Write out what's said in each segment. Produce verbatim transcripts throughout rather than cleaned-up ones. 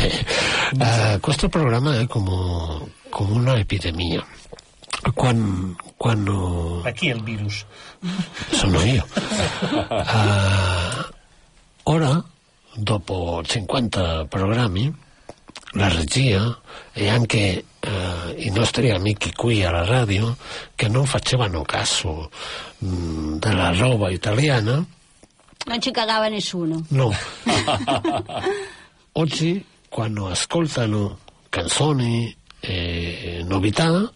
uh, questo programma è come, come una epidemia. Quando, quando... Ma chi è il virus? Sono io. Uh, ora, dopo cinquanta programmi, la regia e anche uh, i nostri amici qui alla radio, che non facevano caso mh, della roba italiana, non ci cagava nessuno. No. Oggi, quando ascoltano canzoni e novità,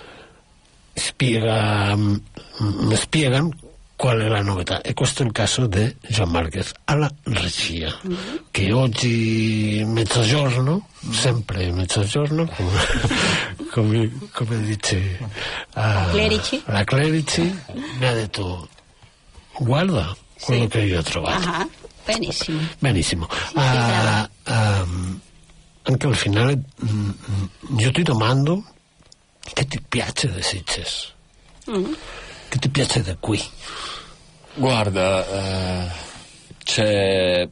spiega, mi spiegano qual è la novità, e questo è il caso di Joan Marquez alla regia, mm-hmm. che oggi mezzogiorno, sempre mezzogiorno, come, come, come dice uh, la Clerici, la Clerici mi ha detto: guarda quello sì. che io ho trovato. Ah, benissimo. Benissimo. Sì, uh, um, anche al finale mm, io ti domando che ti piace di Sitges, mm. che ti piace da qui. Guarda, eh, c'è,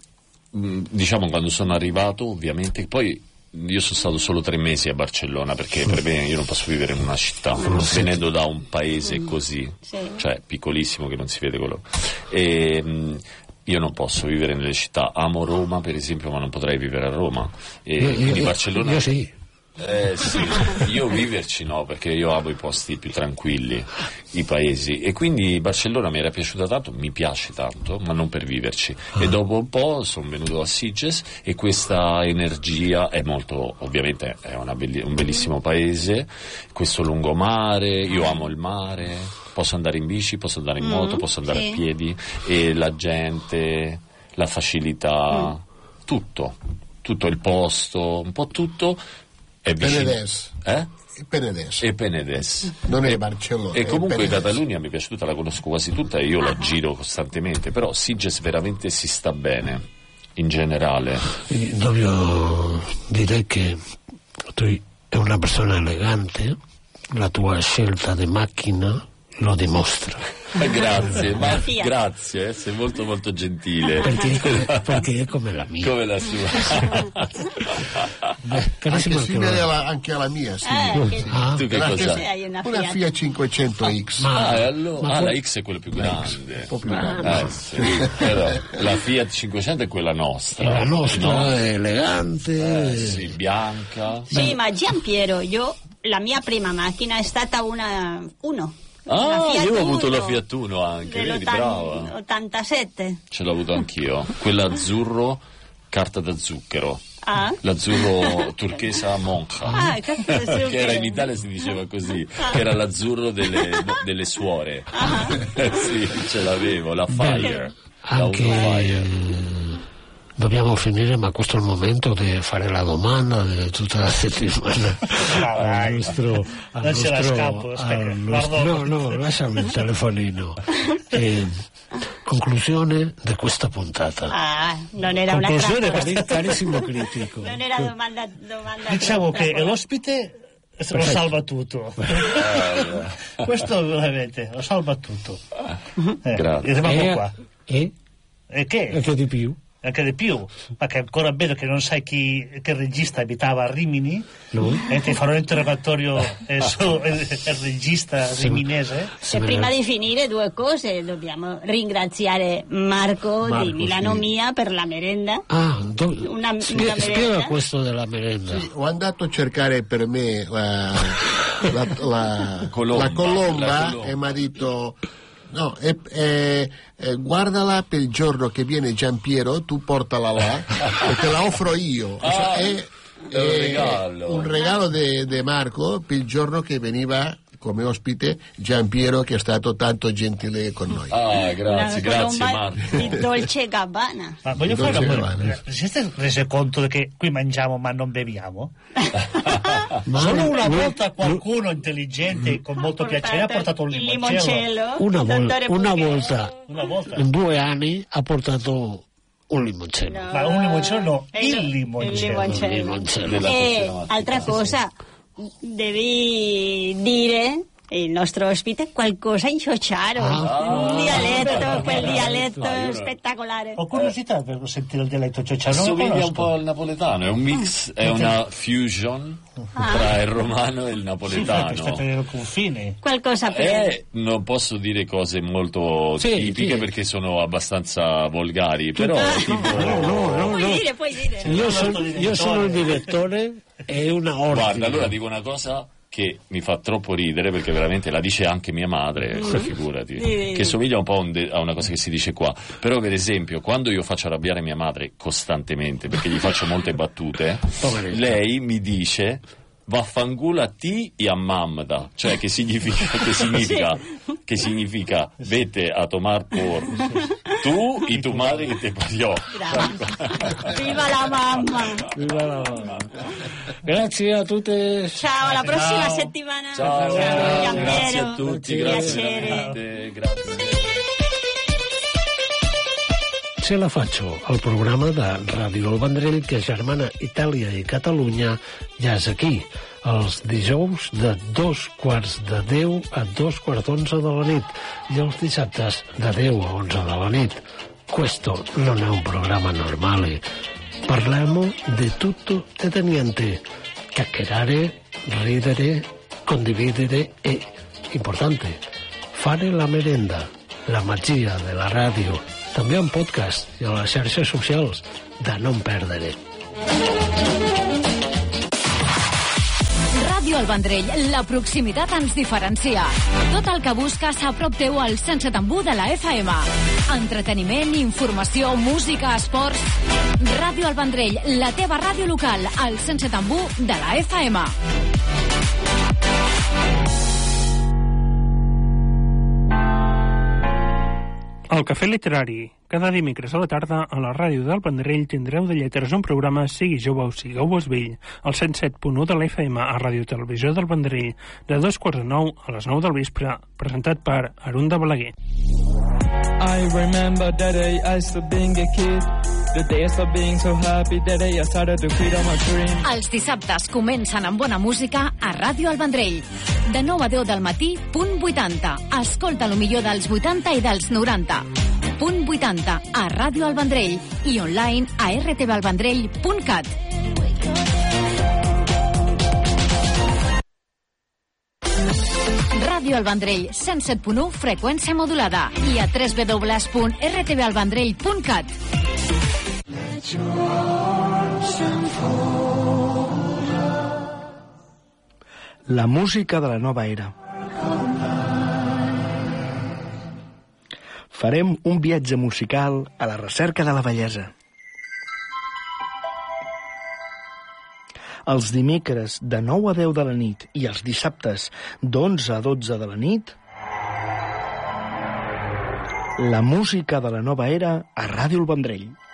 diciamo, quando sono arrivato, ovviamente, poi io sono stato solo tre mesi a Barcellona, perché per me io non posso vivere in una città, no, venendo da un paese mm. così, sì. cioè piccolissimo, che non si vede quello. E, mh, io non posso vivere nelle città. Amo Roma, per esempio, ma non potrei vivere a Roma. E io, quindi io, Barcellona. Io sì. Eh sì, io viverci no, perché io amo i posti più tranquilli, i paesi, e quindi Barcellona mi era piaciuta tanto, mi piace tanto, ma non per viverci. E dopo un po' sono venuto a Sitges e questa energia è molto, ovviamente è una belli- un bellissimo paese, questo lungomare, io amo il mare, posso andare in bici, posso andare in moto, posso andare sì. a piedi, e la gente, la facilità, mm. tutto, tutto il posto, un po' tutto. È Penedès. Eh? E Penedès. E Penedès. Non è Barcellona. E comunque Penedès. Catalogna mi è piaciuta, la conosco quasi tutta e io la giro costantemente, però Sitges veramente si sta bene, in generale. Devo dire che tu è una persona elegante, la tua scelta di macchina lo dimostra. Grazie, ma grazie, eh, sei molto molto gentile. Perché è come, perché è come la mia. Come la sua. Beh, anche simile alla, anche alla mia, sì. Eh, che, ah? Tu che cosa? Una, una Fiat cinquecento X. Ma, ah, allora, ma ah, la X è quella più grande. Un po' più grande. Eh, sì. Però, la Fiat cinquecento è quella nostra. La nostra no? è elegante. Eh, sì, bianca. Sì, Beh. ma Giampiero, io la mia prima macchina è stata una uno. Ah, io ho avuto la Fiat Uno anche, vedi, brava. ottantasette. Ce l'ho avuto anch'io. Quella azzurro, carta da zucchero. Ah. L'azzurro turchesa monja. Ah, che era in Italia si diceva così, ah. che era l'azzurro delle, delle suore. Ah. Sì, ce l'avevo, la Fire. Anche Fire. Dobbiamo finire, ma questo è il momento di fare la domanda di tutta la settimana al nostro, al non ce la nostro, scappo, al nostro no, no, lasciami il telefonino. Eh, conclusione di questa puntata. Ah, non era conclusione, una cari, carissimo critico. Non era domanda, domanda diciamo che l'ospite lo salva tutto. Questo veramente lo salva tutto. Eh, grazie. E qua. E? E che? E che di più? Anche di più, ma che è ancora bello che non sai chi, che regista abitava a Rimini. Lui? E ti farò un interrogatorio eh, su il regista riminese. E prima di finire due cose, dobbiamo ringraziare Marco, Marco di Milano sì. Mia per la merenda. Ah, do... una, Spie- una spiega questo della merenda. Sì, ho andato a cercare per me la, la, la, colomba, la colomba, la colomba. E mi ha detto... No, e, e, e, guardala per il giorno che viene Giampiero, tu portala là e te la offro io. Ah, è, è un regalo. Un regalo di Marco per il giorno che veniva come ospite Giampiero, che è stato tanto gentile con noi. Ah, grazie, grazie Marco. Di Dolce Gabbana. Ma voglio fare una cosa. Siete resi conto che qui mangiamo ma non beviamo? Ma solo una volta qualcuno intelligente con molto piacere ha portato un limoncello. Una, vol- una, volta, una volta in due anni ha portato un limoncello. No. Ma un limoncello no, il, il limoncello. Il limoncello. limoncello. E altra cosa, devi dire il nostro ospite qualcosa in ciociaro, ah, un dialetto, ah, quel dialetto ah, spettacolare. Ho curiosità per sentire il dialetto ciociaro. Somiglia un po' al napoletano, è un mix, è una fusion ah. tra il romano e il napoletano. Sì, perché il confine. Qualcosa per... Eh, non posso dire cose molto sì, tipiche sì. perché sono abbastanza volgari, però ah, tipo... no, no, no, puoi no. dire, puoi dire. Io, sono, io sono il direttore e una ordine. Guarda, allora dico una cosa che mi fa troppo ridere, perché veramente la dice anche mia madre, mm. figurati, mm. che somiglia un po' un de- a una cosa che si dice qua. Però per esempio quando io faccio arrabbiare mia madre costantemente, perché gli faccio molte battute, lei mi dice vaffanculo a ti e a mamda, cioè che significa che significa che significa vete a tomar por tu e tu madre che te pariò. Viva la mamma. Viva la mamma. Grazie a tutte. Ciao, alla prossima Ciao. settimana. Ciao, Ciao. Grazie a tutti, grazie, grazie. grazie. Se la faccio, el programa de Ràdio El Vendrell que germana Itàlia i Catalunya ja és aquí, els dijous de dos quarts de deu a dos quarts d'onze de la nit i els dissabtes de deu a onze de la nit. Questo non è un programma normale. Parliamo di tutto e di niente. Chiacchierare, ridere, condividere e, importante, fare la merenda, la magia della radio. També en podcast i a les xarxes socials de no em perdre. Ràdio El Vendrell, la proximitat ens diferencia. Tot el que busques a prop teu al cent set coma u de la F M. Entreteniment, informació, música, esports... Ràdio El Vendrell, la teva ràdio local, al cent set coma u de la F M. El Cafè Literari. Cada dimecres a la tarda a la ràdio del Vendrell tindreu de lletres un programa sigui jove o sigueu vos vell, al cent set punt u de la F M a Ràdio Televisió del Vendrell, de dos quarts de nou a les nou del vespre, presentat per Arunda Balaguer. I remember the day I stopped being a kid, the day I stopped being so happy, the day I started to quit on my dream. Els dissabtes comencen amb bona música a Ràdio El Vendrell. De nou a deu del matí, punt vuitanta. Escolta lo millor dels vuitanta i dels noranta. Punt vuitanta a Ràdio El Vendrell i online a r t v el vendrell punt cat. Ràdio El Vendrell, cent set punt u, freqüència modulada, i a w w w punt r t v el vendrell punt cat. La música de la nova era. Farem un viatge musical a la recerca de la bellesa. Els dimecres de nou a deu de la nit i els dissabtes d'onze a dotze de la nit, la música de la nova era a Ràdio El Vendrell.